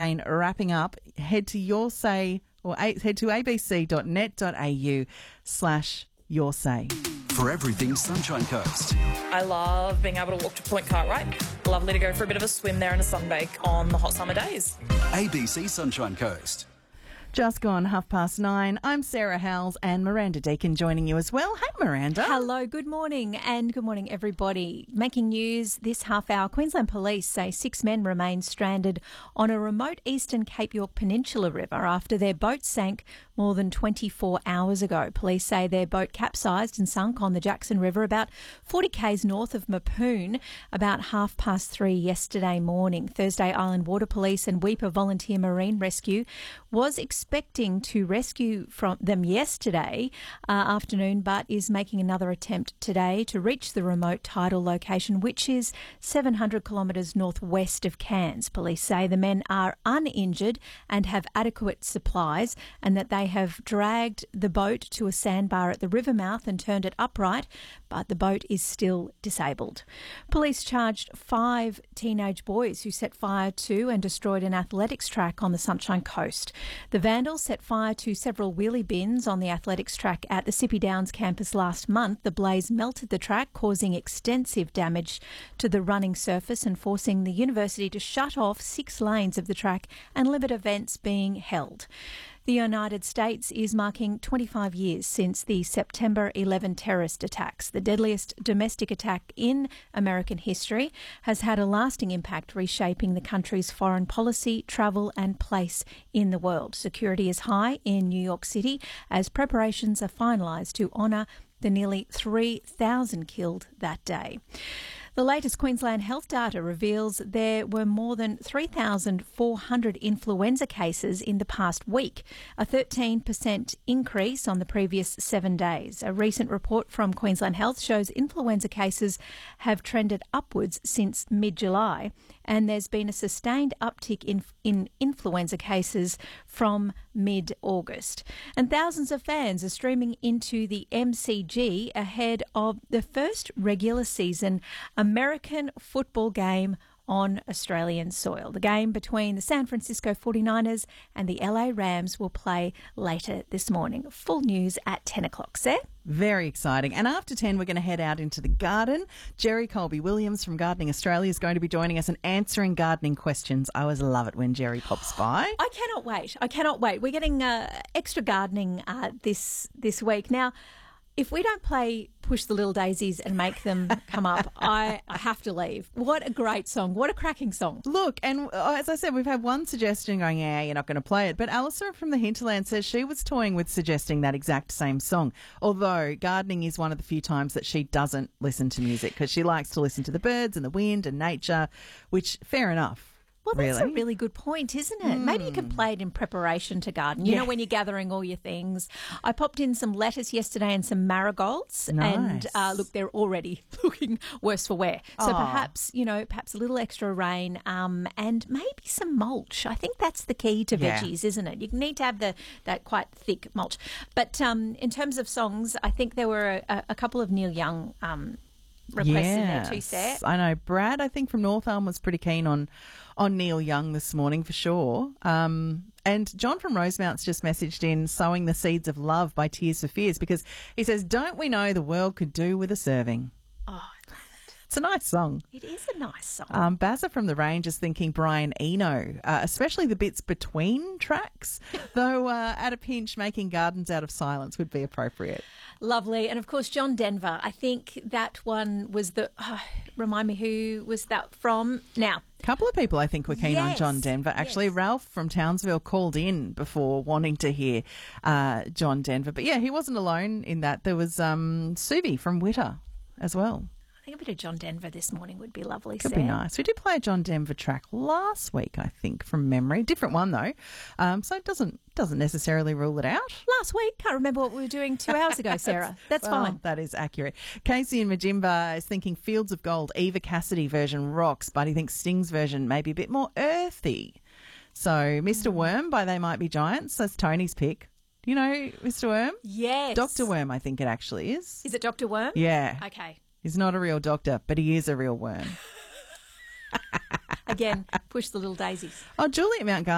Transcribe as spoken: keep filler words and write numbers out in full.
campaign wrapping up. Head to your say or a, head to abc.net.au slash your say. For everything Sunshine Coast. I love being able to walk to Point Cartwright. Lovely to go for a bit of a swim there and a sunbake on the hot summer days. A B C Sunshine Coast. Just gone half past nine. I'm Sarah Howells and Miranda Deacon joining you as well. Hey, Miranda. Hello, good morning and good morning, everybody. Making news this half hour, Queensland Police say six men remain stranded on a remote eastern Cape York Peninsula river after their boat sank more than twenty-four hours ago. Police say their boat capsized and sunk on the Jackson River about forty kays north of Mapoon about half past three yesterday morning. Thursday Island Water Police and Weipa Volunteer Marine Rescue was expecting to rescue from them yesterday uh, afternoon, but is making another attempt today to reach the remote tidal location, which is seven hundred kilometres northwest of Cairns. Police say the men are uninjured and have adequate supplies, and that they have dragged the boat to a sandbar at the river mouth and turned it upright, but the boat is still disabled. Police charged five teenage boys who set fire to and destroyed an athletics track on the Sunshine Coast. The vandals set fire to several wheelie bins on the athletics track at the Sippy Downs campus last month. The blaze melted the track, causing extensive damage to the running surface and forcing the university to shut off six lanes of the track and limit events being held. The United States is marking twenty-five years since the September eleventh terrorist attacks. The deadliest domestic attack in American history has had a lasting impact, reshaping the country's foreign policy, travel and place in the world. Security is high in New York City as preparations are finalised to honour the nearly three thousand killed that day. The latest Queensland health data reveals there were more than three thousand four hundred influenza cases in the past week, a thirteen percent increase on the previous seven days. A recent report from Queensland Health shows influenza cases have trended upwards since mid-July, and there's been a sustained uptick in, in influenza cases from mid-August. And thousands of fans are streaming into the M C G ahead of the first regular season American football game on Australian soil. The game between the San Francisco forty-niners and the L A Rams will play later this morning. Full news at ten o'clock, Sarah. Very exciting. And after ten, we're going to head out into the garden. Jerry Colby-Williams from Gardening Australia is going to be joining us and answering gardening questions. I always love it when Jerry pops by. I cannot wait. I cannot wait. We're getting uh, extra gardening uh, this this week. Now, if we don't play Push the Little Daisies and make them come up, I, I have to leave. What a great song. What a cracking song. Look, and uh, as I said, we've had one suggestion going, yeah, you're not going to play it. But Alissa from the Hinterland says she was toying with suggesting that exact same song. Although gardening is one of the few times that she doesn't listen to music because she likes to listen to the birds and the wind and nature, which, fair enough. Well, that's really? a really good point, isn't it? Mm. Maybe you can play it in preparation to garden. You yeah. know, when you're gathering all your things. I popped in some lettuce yesterday and some marigolds. Nice. And uh, look, they're already looking worse for wear. So Aww. perhaps, you know, perhaps a little extra rain um, and maybe some mulch. I think that's the key to yeah. veggies, isn't it? You need to have the that quite thick mulch. But um, in terms of songs, I think there were a, a couple of Neil Young um requests yes. in there too, Sarah. I know. Brad, I think from North Arm was pretty keen on on Neil Young this morning for sure. Um, and John from Rosemount's just messaged in Sowing the Seeds of Love by Tears for Fears because he says, don't we know the world could do with a serving? Oh, I love it. It's a nice song. It is a nice song. Um, Bazza from the Range is thinking Brian Eno, uh, especially the bits between tracks, though uh, at a pinch making gardens out of silence would be appropriate. Lovely. And, of course, John Denver. I think that one was the... Oh, remind me, who was that from? Now... A couple of people I think were keen yes. on John Denver. Actually, yes. Ralph from Townsville called in before wanting to hear uh, John Denver. But, yeah, he wasn't alone in that. There was um, Subi from Witter as well. I think a bit of John Denver this morning would be lovely, Could Sarah. be nice. We did play a John Denver track last week, I think, from memory. Different one, though. Um, so it doesn't doesn't necessarily rule it out. Last week, can't remember what we were doing two hours ago, Sarah. That's well, fine. That is accurate. Casey in Majimba is thinking Fields of Gold, Eva Cassidy version rocks, but he thinks Sting's version may be a bit more earthy. So Mister Mm. Worm by They Might Be Giants, that's Tony's pick. Do you know Mister Worm? Yes. Doctor Worm, I think it actually is. Is it Doctor Worm? Yeah. Okay. He's not a real doctor, but he is a real worm. Again, push the little daisies. Oh, Julie at Mount Gar-